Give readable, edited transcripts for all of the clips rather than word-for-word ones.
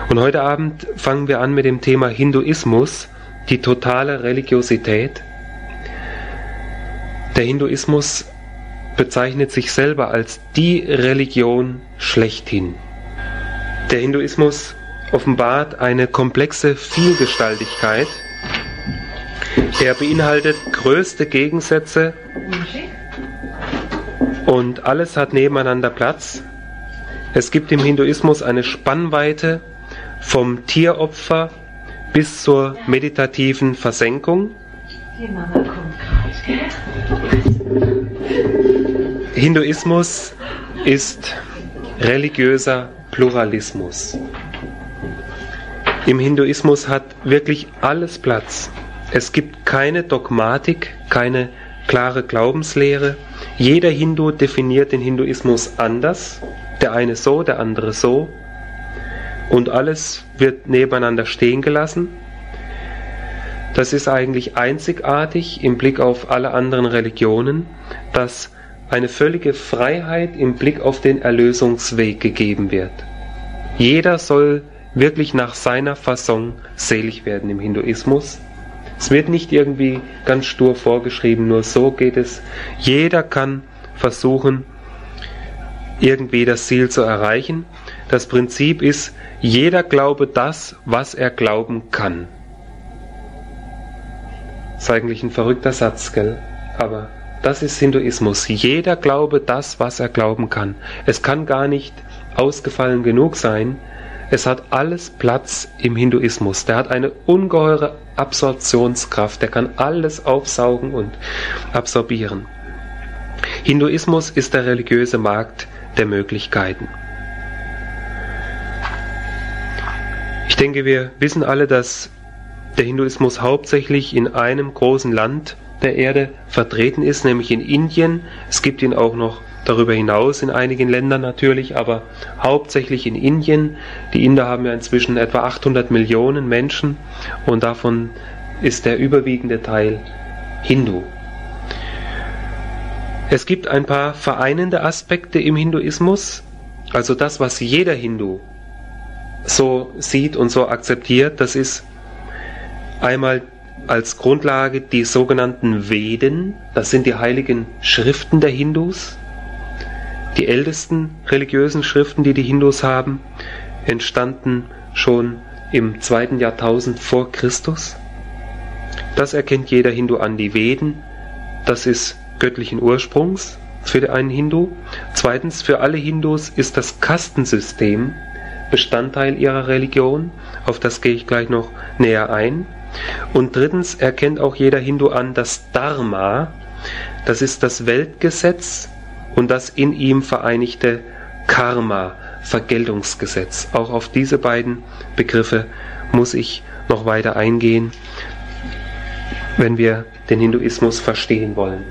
Und heute Abend fangen wir an mit dem Thema Hinduismus, die totale Religiosität. Der Hinduismus bezeichnet sich selber als die Religion schlechthin. Der Hinduismus offenbart eine komplexe Vielgestaltigkeit. Er beinhaltet größte Gegensätze und alles hat nebeneinander Platz. Es gibt im Hinduismus eine Spannweite vom Tieropfer bis zur meditativen Versenkung. Hinduismus ist religiöser Pluralismus. Im Hinduismus hat wirklich alles Platz. Es gibt keine Dogmatik, keine klare Glaubenslehre. Jeder Hindu definiert den Hinduismus anders. Der eine so, der andere so. Und alles wird nebeneinander stehen gelassen. Das ist eigentlich einzigartig im Blick auf alle anderen Religionen, dass eine völlige Freiheit im Blick auf den Erlösungsweg gegeben wird. Jeder soll wirklich nach seiner Fasson selig werden im Hinduismus. Es wird nicht irgendwie ganz stur vorgeschrieben, nur so geht es. Jeder kann versuchen, irgendwie das Ziel zu erreichen. Das Prinzip ist, jeder glaube das, was er glauben kann. Das ist eigentlich ein verrückter Satz, gell? Aber das ist Hinduismus. Jeder glaube das, was er glauben kann. Es kann gar nicht ausgefallen genug sein. Es hat alles Platz im Hinduismus. Der hat eine ungeheure Absorptionskraft. Der kann alles aufsaugen und absorbieren. Hinduismus ist der religiöse Markt der Möglichkeiten. Ich denke, wir wissen alle, dass der Hinduismus hauptsächlich in einem großen Land der Erde vertreten ist, nämlich in Indien. Es gibt ihn auch noch darüber hinaus in einigen Ländern natürlich, aber hauptsächlich in Indien. Die Inder haben ja inzwischen etwa 800 Millionen Menschen und davon ist der überwiegende Teil Hindu. Es gibt ein paar vereinende Aspekte im Hinduismus, also das, was jeder Hindu so sieht und so akzeptiert. Das ist einmal als Grundlage die sogenannten Veden, das sind die heiligen Schriften der Hindus. Die ältesten religiösen Schriften, die die Hindus haben, entstanden schon im 2. Jahrtausend vor Christus. Das erkennt jeder Hindu an, die Veden. Das ist göttlichen Ursprungs für einen Hindu. Zweitens, für alle Hindus ist das Kastensystem Bestandteil ihrer Religion. Auf das gehe ich gleich noch näher ein. Und drittens erkennt auch jeder Hindu an das Dharma. Das ist das Weltgesetz und das in ihm vereinigte Karma, Vergeltungsgesetz. Auch auf diese beiden Begriffe muss ich noch weiter eingehen, wenn wir den Hinduismus verstehen wollen.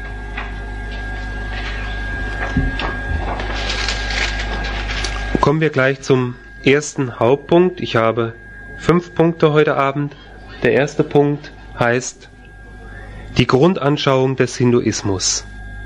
Kommen wir gleich zum ersten Hauptpunkt. Ich habe 5 Punkte heute Abend. Der erste Punkt heißt die Grundanschauung des Hinduismus.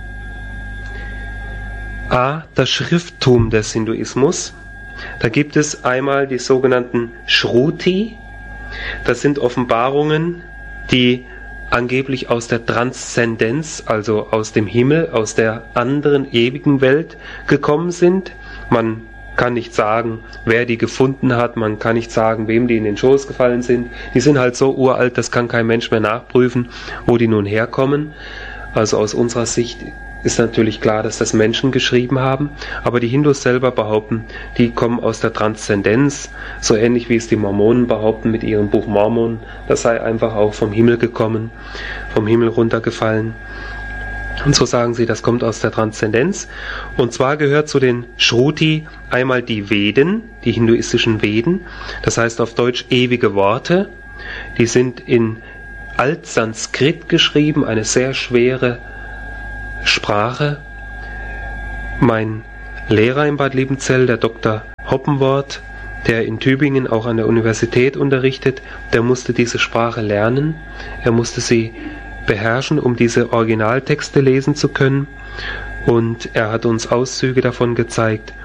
A. Das Schrifttum des Hinduismus. Da gibt es einmal die sogenannten Shruti. Das sind Offenbarungen, die angeblich aus der Transzendenz, also aus dem Himmel, aus der anderen ewigen Welt gekommen sind. Man kann nicht sagen, wer die gefunden hat, man kann nicht sagen, wem die in den Schoß gefallen sind. Die sind halt so uralt, das kann kein Mensch mehr nachprüfen, wo die nun herkommen. Also aus unserer Sicht ist natürlich klar, dass das Menschen geschrieben haben, aber die Hindus selber behaupten, die kommen aus der Transzendenz, so ähnlich wie es die Mormonen behaupten mit ihrem Buch Mormon, das sei einfach auch vom Himmel gekommen, vom Himmel runtergefallen. Und so sagen sie, das kommt aus der Transzendenz. Und zwar gehört zu den Shruti einmal die Veden, die hinduistischen Veden, das heißt auf Deutsch ewige Worte. Die sind in Altsanskrit geschrieben, eine sehr schwere Sprache. Mein Lehrer in Bad Liebenzell, der Dr. Hoppenwort, der in Tübingen auch an der Universität unterrichtet, der musste diese Sprache lernen. Er musste sie beherrschen, um diese Originaltexte lesen zu können. Und er hat uns Auszüge davon gezeigt.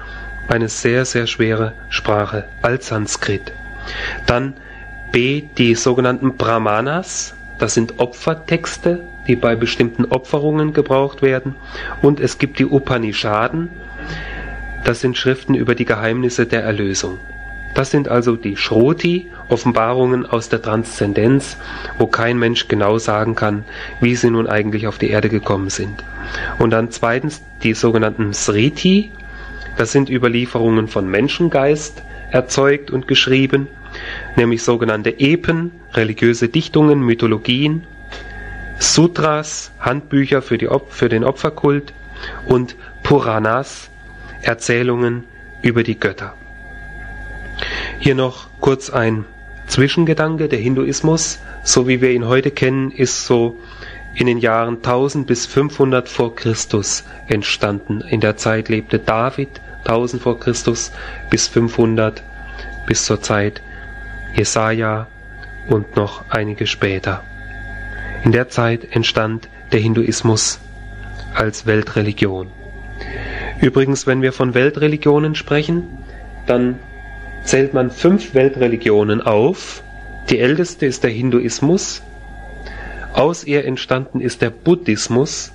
eine sehr, sehr schwere Sprache, Altsanskrit. Dann B, die sogenannten Brahmanas, das sind Opfertexte, die bei bestimmten Opferungen gebraucht werden. Und es gibt die Upanishaden, das sind Schriften über die Geheimnisse der Erlösung. Das sind also die Shruti, Offenbarungen aus der Transzendenz, wo kein Mensch genau sagen kann, wie sie nun eigentlich auf die Erde gekommen sind. Und dann zweitens die sogenannten Smriti, das sind Überlieferungen von Menschengeist erzeugt und geschrieben, nämlich sogenannte Epen, religiöse Dichtungen, Mythologien, Sutras, Handbücher für den Opferkult und Puranas, Erzählungen über die Götter. Hier noch kurz ein Zwischengedanke. Der Hinduismus, so wie wir ihn heute kennen, ist so in den Jahren 1000 bis 500 vor Christus entstanden. In der Zeit lebte David, 1000 vor Christus bis 500, bis zur Zeit Jesaja und noch einige später. In der Zeit entstand der Hinduismus als Weltreligion. Übrigens, wenn wir von Weltreligionen sprechen, dann zählt man 5 Weltreligionen auf. Die älteste ist der Hinduismus. Aus ihr entstanden ist der Buddhismus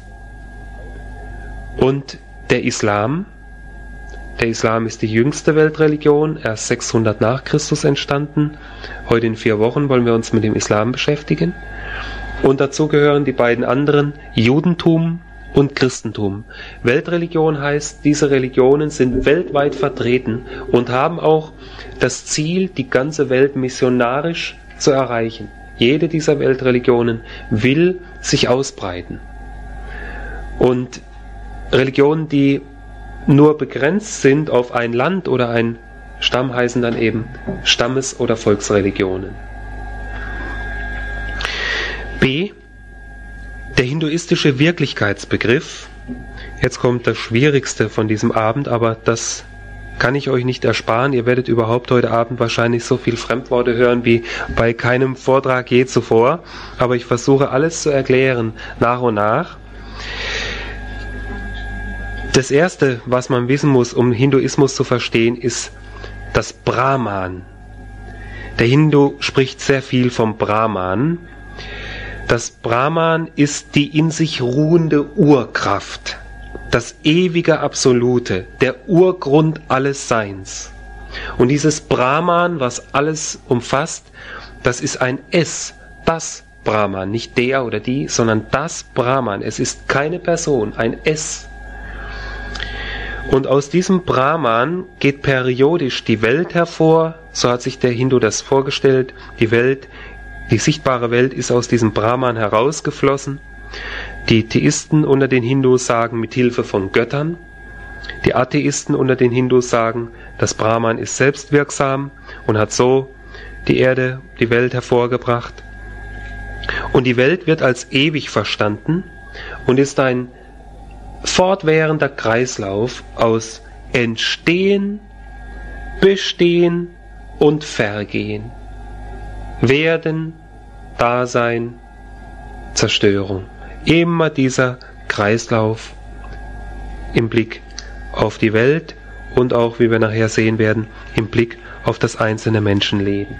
und der Islam. Der Islam ist die jüngste Weltreligion, erst 600 nach Christus entstanden. Heute in 4 Wochen wollen wir uns mit dem Islam beschäftigen. Und dazu gehören die beiden anderen, Judentum und Christentum. Weltreligion heißt, diese Religionen sind weltweit vertreten und haben auch das Ziel, die ganze Welt missionarisch zu erreichen. Jede dieser Weltreligionen will sich ausbreiten. Und Religionen, die nur begrenzt sind auf ein Land oder ein Stamm, heißen dann eben Stammes- oder Volksreligionen. B. Der hinduistische Wirklichkeitsbegriff. Jetzt kommt das Schwierigste von diesem Abend, aber das kann ich euch nicht ersparen. Ihr werdet überhaupt heute Abend wahrscheinlich so viel Fremdworte hören wie bei keinem Vortrag je zuvor. Aber ich versuche alles zu erklären, nach und nach. Das Erste, was man wissen muss, um Hinduismus zu verstehen, ist das Brahman. Der Hindu spricht sehr viel vom Brahman. Das Brahman ist die in sich ruhende Urkraft, das ewige Absolute, der Urgrund alles Seins. Und dieses Brahman, was alles umfasst, das ist ein Es, das Brahman, nicht der oder die, sondern das Brahman. Es ist keine Person, ein Es. Und aus diesem Brahman geht periodisch die Welt hervor, so hat sich der Hindu das vorgestellt, die sichtbare Welt ist aus diesem Brahman herausgeflossen. Die Theisten unter den Hindus sagen mit Hilfe von Göttern. Die Atheisten unter den Hindus sagen, das Brahman ist selbstwirksam und hat so die Welt hervorgebracht. Und die Welt wird als ewig verstanden und ist ein fortwährender Kreislauf aus Entstehen, Bestehen und Vergehen. Werden, Dasein, Zerstörung. Immer dieser Kreislauf im Blick auf die Welt und auch, wie wir nachher sehen werden, im Blick auf das einzelne Menschenleben.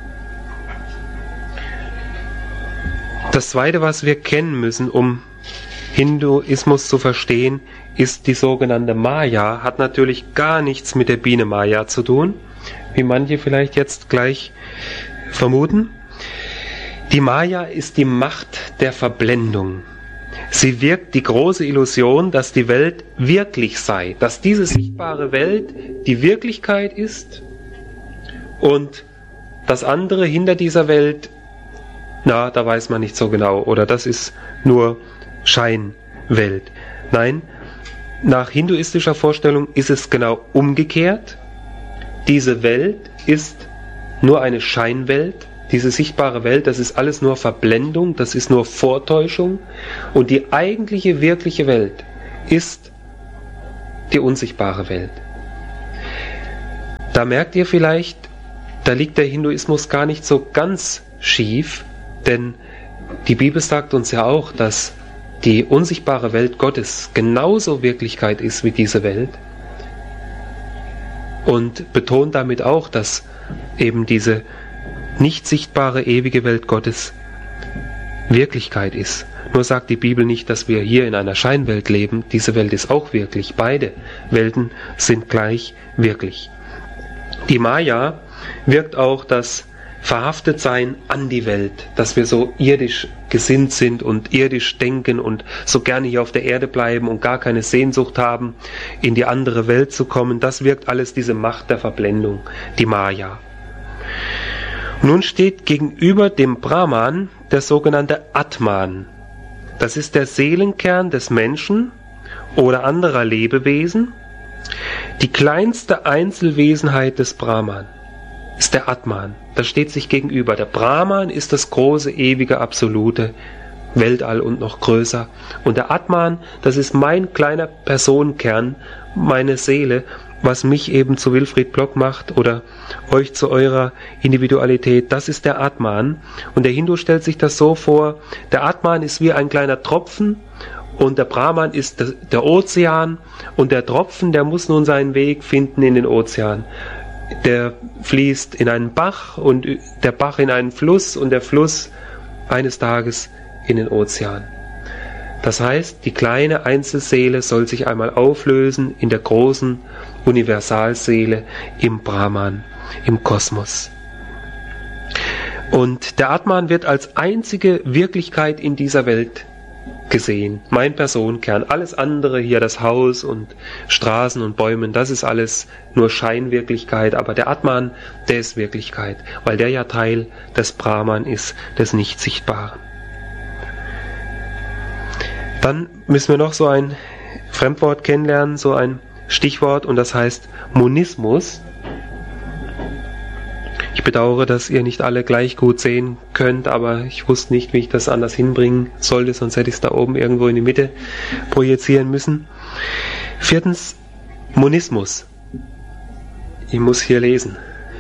Das Zweite, was wir kennen müssen, um Hinduismus zu verstehen, ist die sogenannte Maya. Hat natürlich gar nichts mit der Biene Maya zu tun, wie manche vielleicht jetzt gleich vermuten. Die Maya ist die Macht der Verblendung. Sie wirkt die große Illusion, dass die Welt wirklich sei, dass diese sichtbare Welt die Wirklichkeit ist und das andere hinter dieser Welt, da weiß man nicht so genau, oder das ist nur Scheinwelt. Nein, nach hinduistischer Vorstellung ist es genau umgekehrt. Diese Welt ist nur eine Scheinwelt. Diese sichtbare Welt, das ist alles nur Verblendung, das ist nur Vortäuschung. Und die eigentliche, wirkliche Welt ist die unsichtbare Welt. Da merkt ihr vielleicht, da liegt der Hinduismus gar nicht so ganz schief, denn die Bibel sagt uns ja auch, dass die unsichtbare Welt Gottes genauso Wirklichkeit ist wie diese Welt. und betont damit auch, dass eben diese nicht sichtbare ewige Welt Gottes Wirklichkeit ist. Nur sagt die Bibel nicht, dass wir hier in einer Scheinwelt leben. Diese Welt ist auch wirklich. Beide Welten sind gleich wirklich. Die Maya wirkt auch das Verhaftetsein an die Welt, dass wir so irdisch gesinnt sind und irdisch denken und so gerne hier auf der Erde bleiben und gar keine Sehnsucht haben, in die andere Welt zu kommen. Das wirkt alles diese Macht der Verblendung, die Maya. Nun steht gegenüber dem Brahman der sogenannte Atman. Das ist der Seelenkern des Menschen oder anderer Lebewesen. Die kleinste Einzelwesenheit des Brahman ist der Atman. Das steht sich gegenüber. Der Brahman ist das große, ewige, absolute Weltall und noch größer. Und der Atman, das ist mein kleiner Personenkern, meine Seele, was mich eben zu Wilfried Block macht oder euch zu eurer Individualität. Das ist der Atman. Und der Hindu stellt sich das so vor, der Atman ist wie ein kleiner Tropfen und der Brahman ist der Ozean und der Tropfen, der muss nun seinen Weg finden in den Ozean. Der fließt in einen Bach und der Bach in einen Fluss und der Fluss eines Tages in den Ozean. Das heißt, die kleine Einzelseele soll sich einmal auflösen in der großen Universalseele im Brahman, im Kosmos. Und der Atman wird als einzige Wirklichkeit in dieser Welt gesehen. Mein Personenkern, alles andere hier, das Haus und Straßen und Bäumen, das ist alles nur Scheinwirklichkeit, aber der Atman, der ist Wirklichkeit, weil der ja Teil des Brahman ist, des Nicht-Sichtbaren. Dann müssen wir noch so ein Fremdwort kennenlernen, so ein Stichwort, und das heißt Monismus. Ich bedauere, dass ihr nicht alle gleich gut sehen könnt, aber ich wusste nicht, wie ich das anders hinbringen sollte, sonst hätte ich es da oben irgendwo in die Mitte projizieren müssen. Viertens, Monismus. Ich muss hier lesen.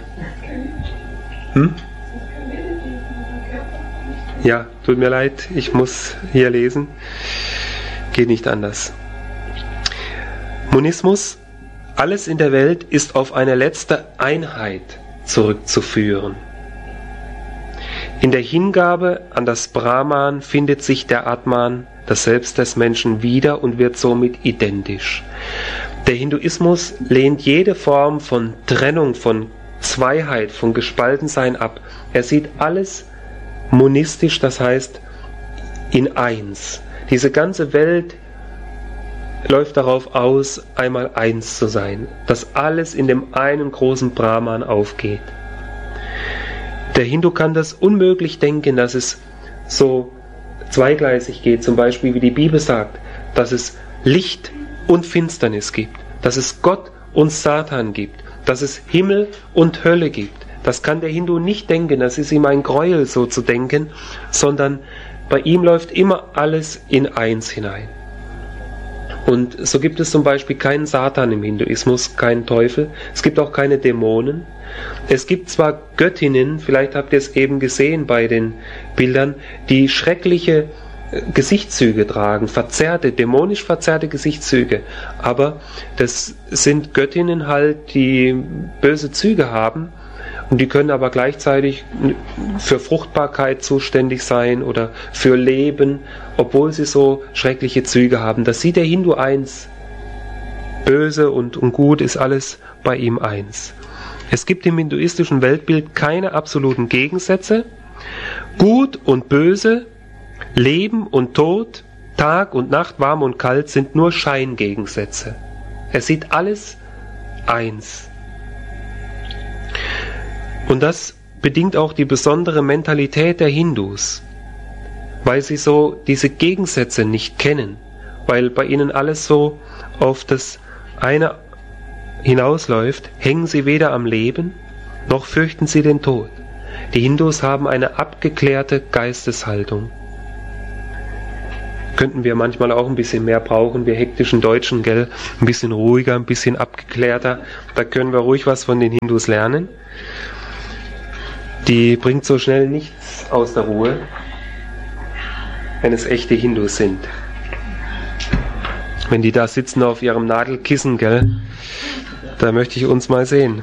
Ja, tut mir leid, ich muss hier lesen. Geht nicht anders. Monismus, alles in der Welt ist auf eine letzte Einheit zurückzuführen. In der Hingabe an das Brahman findet sich der Atman, das Selbst des Menschen, wieder und wird somit identisch. Der Hinduismus lehnt jede Form von Trennung, von Zweiheit, von Gespaltensein ab. Er sieht alles monistisch, das heißt in eins. Diese ganze Welt läuft darauf aus, einmal eins zu sein, dass alles in dem einen großen Brahman aufgeht. Der Hindu kann das unmöglich denken, dass es so zweigleisig geht, zum Beispiel wie die Bibel sagt, dass es Licht und Finsternis gibt, dass es Gott und Satan gibt, dass es Himmel und Hölle gibt. Das kann der Hindu nicht denken, das ist ihm ein Gräuel, so zu denken, sondern bei ihm läuft immer alles in eins hinein. Und so gibt es zum Beispiel keinen Satan im Hinduismus, keinen Teufel. Es gibt auch keine Dämonen. Es gibt zwar Göttinnen, vielleicht habt ihr es eben gesehen bei den Bildern, die schreckliche Gesichtszüge tragen, verzerrte, dämonisch verzerrte Gesichtszüge. Aber das sind Göttinnen halt, die böse Züge haben. Und die können aber gleichzeitig für Fruchtbarkeit zuständig sein oder für Leben, obwohl sie so schreckliche Züge haben. Das sieht der Hindu eins. Böse und gut ist alles bei ihm eins. Es gibt im hinduistischen Weltbild keine absoluten Gegensätze. Gut und böse, Leben und Tod, Tag und Nacht, warm und kalt sind nur Scheingegensätze. Er sieht alles eins. Und das bedingt auch die besondere Mentalität der Hindus, weil sie so diese Gegensätze nicht kennen, weil bei ihnen alles so auf das eine hinausläuft, hängen sie weder am Leben, noch fürchten sie den Tod. Die Hindus haben eine abgeklärte Geisteshaltung. Könnten wir manchmal auch ein bisschen mehr brauchen, wir hektischen Deutschen, gell? Ein bisschen ruhiger, ein bisschen abgeklärter. Da können wir ruhig was von den Hindus lernen. Die bringt so schnell nichts aus der Ruhe, wenn es echte Hindus sind. Wenn die da sitzen auf ihrem Nadelkissen, gell? Da möchte ich uns mal sehen.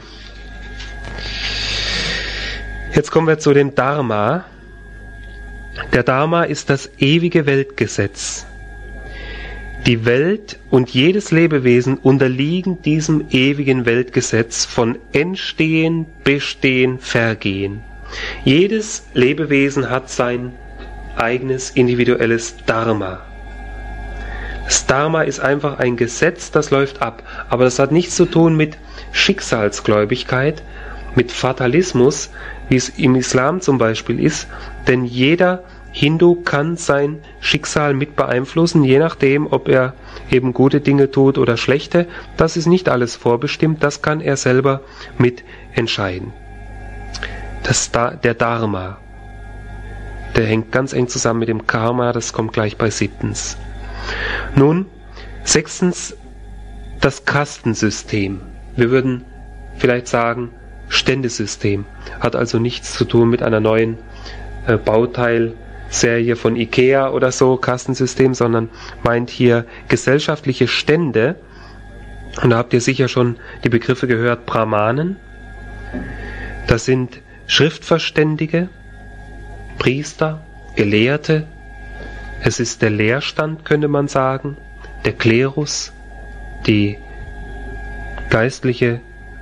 Jetzt kommen wir zu dem Dharma. Der Dharma ist das ewige Weltgesetz. Die Welt und jedes Lebewesen unterliegen diesem ewigen Weltgesetz von Entstehen, Bestehen, Vergehen. Jedes Lebewesen hat sein eigenes individuelles Dharma. Das Dharma ist einfach ein Gesetz, das läuft ab. Aber das hat nichts zu tun mit Schicksalsgläubigkeit, mit Fatalismus, wie es im Islam zum Beispiel ist. Denn jeder Hindu kann sein Schicksal mit beeinflussen, je nachdem, ob er eben gute Dinge tut oder schlechte. Das ist nicht alles vorbestimmt, das kann er selber mit entscheiden. Der Dharma, der hängt ganz eng zusammen mit dem Karma, das kommt gleich bei 7. Nun, 6. das Kastensystem. Wir würden vielleicht sagen, Ständesystem. Hat also nichts zu tun mit einer neuen Bauteilserie von Ikea oder so, Kastensystem, sondern meint hier gesellschaftliche Stände. Und da habt ihr sicher schon die Begriffe gehört, Brahmanen. Das sind Schriftverständige, Priester, Gelehrte. Es ist der Lehrstand, könnte man sagen, der Klerus, die geistliche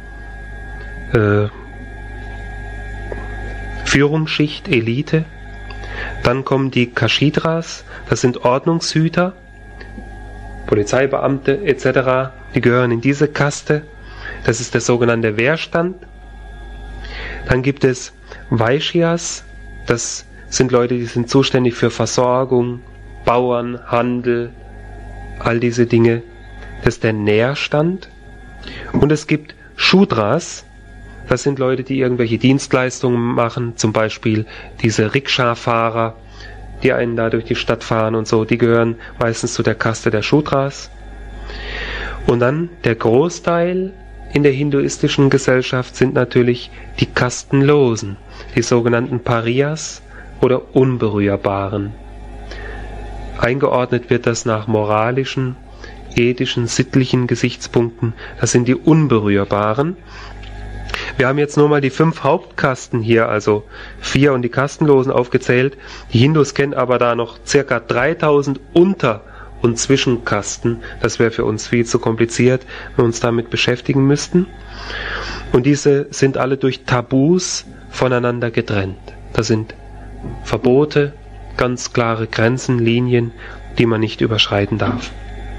Führungsschicht, Elite. Dann kommen die Kshitras, das sind Ordnungshüter, Polizeibeamte etc., die gehören in diese Kaste. Das ist der sogenannte Wehrstand. Dann gibt es Vaishyas, das sind Leute, die sind zuständig für Versorgung, Bauern, Handel, all diese Dinge. Das ist der Nährstand. Und es gibt Shudras, das sind Leute, die irgendwelche Dienstleistungen machen, zum Beispiel diese Rikscha-Fahrer, die einen da durch die Stadt fahren und so, die gehören meistens zu der Kaste der Shudras. Und dann der Großteil in der hinduistischen Gesellschaft sind natürlich die Kastenlosen, die sogenannten Pariyas oder Unberührbaren. Eingeordnet wird das nach moralischen, ethischen, sittlichen Gesichtspunkten. Das sind die Unberührbaren. Wir haben jetzt nur mal die 5 Hauptkasten hier, also 4 und die Kastenlosen aufgezählt. Die Hindus kennen aber da noch ca. 3000 Unter- und Zwischenkasten. Das wäre für uns viel zu kompliziert, wenn wir uns damit beschäftigen müssten. Und diese sind alle durch Tabus voneinander getrennt. Das sind Verbote, ganz klare Grenzen, Linien, die man nicht überschreiten darf.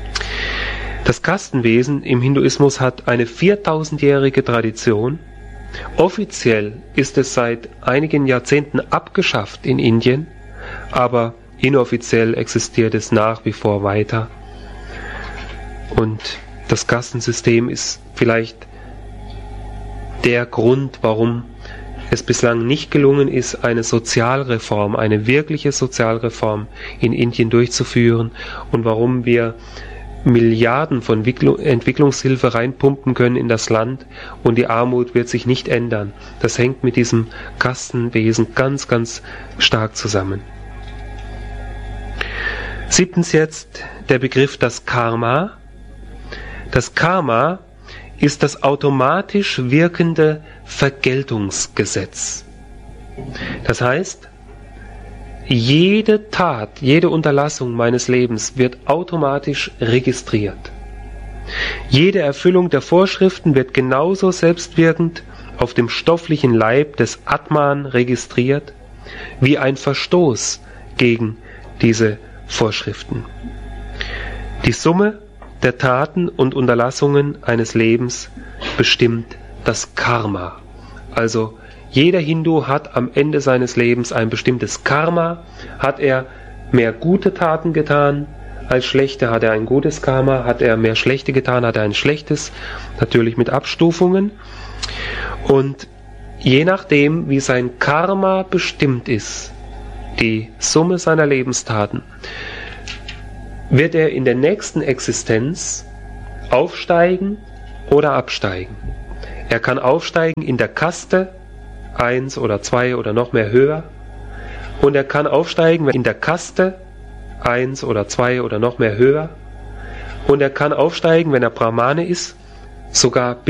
Das Kastenwesen im Hinduismus hat eine 4000-jährige Tradition. Offiziell ist es seit einigen Jahrzehnten abgeschafft in Indien, aber inoffiziell existiert es nach wie vor weiter. Und das Kastensystem ist vielleicht der Grund, warum es bislang nicht gelungen ist, eine Sozialreform, eine wirkliche Sozialreform in Indien durchzuführen und warum wir Milliarden von Entwicklungshilfe reinpumpen können in das Land und die Armut wird sich nicht ändern. Das hängt mit diesem Kastenwesen ganz, ganz stark zusammen. 7. jetzt der Begriff das Karma. Das Karma ist das automatisch wirkende Vergeltungsgesetz. Das heißt, jede Tat, jede Unterlassung meines Lebens wird automatisch registriert. Jede Erfüllung der Vorschriften wird genauso selbstwirkend auf dem stofflichen Leib des Atman registriert, wie ein Verstoß gegen diese Vorschriften. Die Summe der Taten und Unterlassungen eines Lebens bestimmt das Karma. Also jeder Hindu hat am Ende seines Lebens ein bestimmtes Karma. Hat er mehr gute Taten getan als schlechte, hat er ein gutes Karma. Hat er mehr schlechte getan, hat er ein schlechtes. Natürlich mit Abstufungen. Und je nachdem, wie sein Karma bestimmt ist, die Summe seiner Lebenstaten, wird er in der nächsten Existenz aufsteigen oder absteigen. Er kann aufsteigen in der Kaste 1 oder 2 oder noch mehr höher und er kann aufsteigen in der Kaste 1 oder 2 oder noch mehr höher und er kann aufsteigen, wenn er Brahmane ist, sogar